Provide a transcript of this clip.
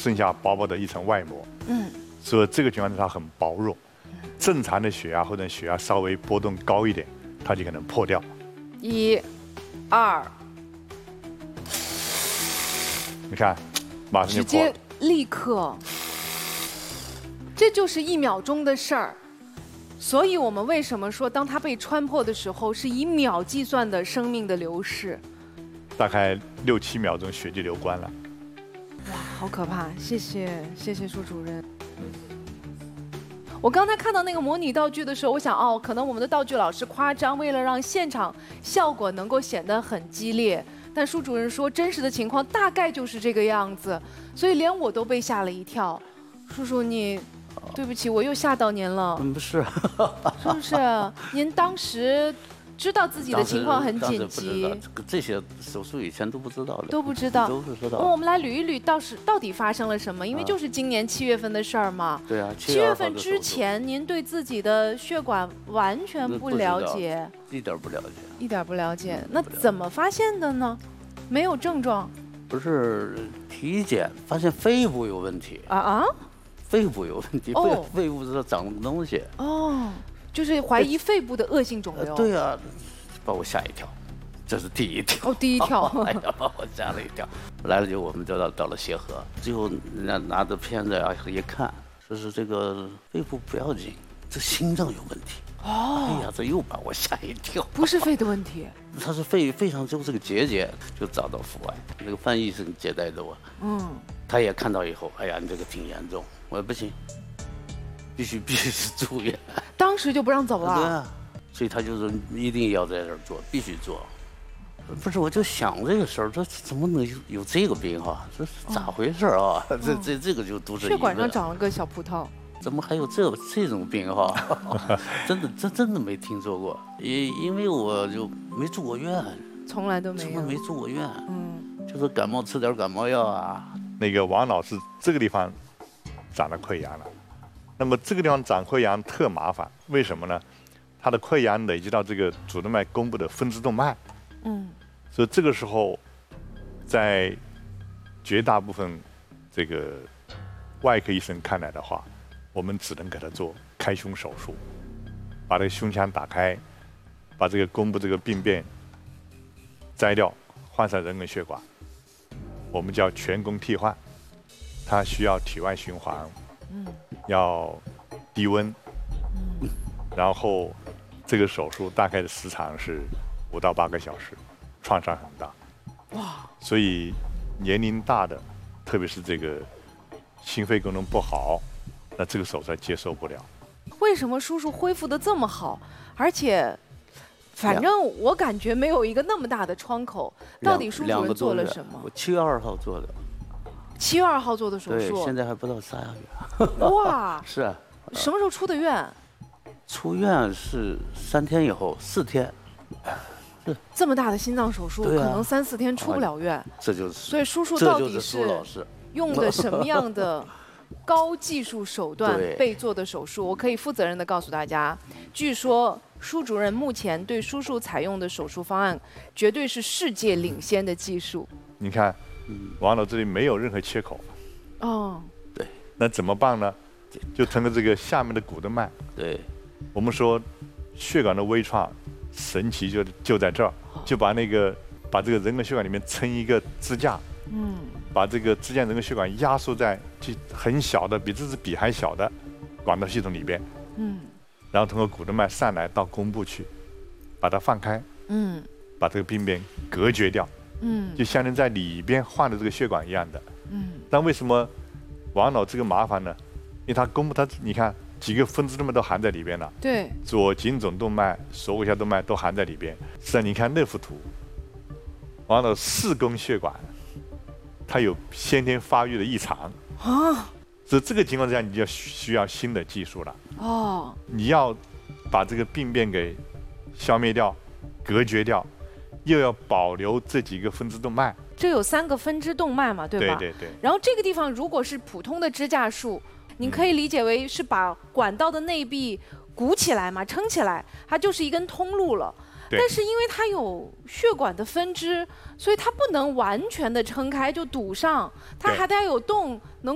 剩下薄薄的一层外膜。所以这个情况下它很薄弱。正常的血压或者血压稍微波动高一点，它就可能破掉。 1、2， 你看，马上就破直接了。 立刻，这就是1秒钟的事儿。所以我们为什么说，当它被穿破的时候，是以秒计算的生命的流逝？ 大概6、7秒钟血就流光了。 哇，好可怕！谢谢舒主任。我刚才看到那个模拟道具的时候，我想哦，可能我们的道具老师夸张，为了让现场效果能够显得很激烈。但舒主任说，真实的情况大概就是这个样子，所以连我都被吓了一跳。叔叔，你，对不起，我又吓到您了。 不是， 是不是？您当时知道自己的情况很紧急， 这些手术以前都不知道的， 都不知道。 都不知道。 我们来捋一捋，到底发生了什么？因为就是今年7月份的事儿嘛。 对啊 ，7月份之前，您对自己的血管完全不了解， 一点不了解， 一点不了解。那怎么发现的呢？没有症状。 不是体检发现肺部有问题啊？ 肺部有问题，肺部这长了东西。 哦。就是怀疑肺部的恶性肿瘤。 对啊，把我吓一跳，这是第一条。 第一条。 哎呀，把我吓了一跳。来了就我们就到了协和，最后人家拿着片子啊一看，说是这个肺部不要紧，这心脏有问题。哎呀，这又把我吓一跳。 不是肺的问题， 他是肺上就是个结节，就找到腹外。那个范医生接待的我，他也看到以后，哎呀，你这个挺严重。我说不行。必须住院， 当时就不让走了。 对啊，所以他就说一定要在这儿做，必须做。不是，我就想这个事儿，这怎么能有这个病哈？这是咋回事啊？这个就都是血管上长了个小葡萄， 怎么还有这种病哈？真的没听说过，因为我就没住过院， 从来都没有， 从来没住过院。就是感冒吃点感冒药啊。 那个王老师这个地方长了溃疡了。那么这个地方长溃疡特麻烦，为什么呢？它的溃疡累积到这个主动脉弓部的分支动脉，所以这个时候，在绝大部分这个外科医生看来的话，我们只能给他做开胸手术，把这个胸腔打开，把这个弓部这个病变摘掉，换上人工血管，我们叫全弓替换，它需要体外循环。要低温，然后这个手术大概的时长是5到8个小时，创伤很大。哇！所以年龄大的，特别是这个心肺功能不好，那这个手术接受不了。 为什么叔叔恢复得这么好，而且反正我感觉没有一个那么大的窗口？到底叔主任做了什么？ 我7月2号做的。 7月2号做的手术， 对，现在还不到3个月。 哇！ 是啊。 什么时候出的院？ 出院是3天以后，4天。 这么大的心脏手术，可能3、4天出不了院。 这就是。 所以叔叔到底是用的什么样的高技术手段被做的手术？我可以负责任的告诉大家，据说舒主任目前对叔叔采用的手术方案，绝对是世界领先的技术。 你看。王老这里没有任何切口， 对， 那怎么办呢？就通过这个下面的股动脉， 对， 我们说血管的微创神奇就在这儿，就把这个人工血管里面撑一个支架，把这个支架人工血管压缩在很小的比这支笔还小的管道系统里边，然后通过股动脉上来到弓部去，把它放开，把这个病变隔绝掉。就相当于在里边换的这个血管一样的。但为什么王老这个麻烦呢？因为它弓部你看几个分支动脉都含在里边了。 对。 左颈总动脉、锁骨下动脉都含在里边。实际上你看那幅图，王老4弓血管，它有先天发育的异常。所以这个情况下，你就需要新的技术了。你要把这个病变给消灭掉、隔绝掉。又要保留这几个分支动脉， 这有3个分支动脉嘛，对吧？ 对。 然后这个地方如果是普通的支架术，你可以理解为是把管道的内壁鼓起来嘛，撑起来，它就是一根通路了。但是因为它有血管的分支，所以它不能完全的撑开就堵上，它还得有洞能。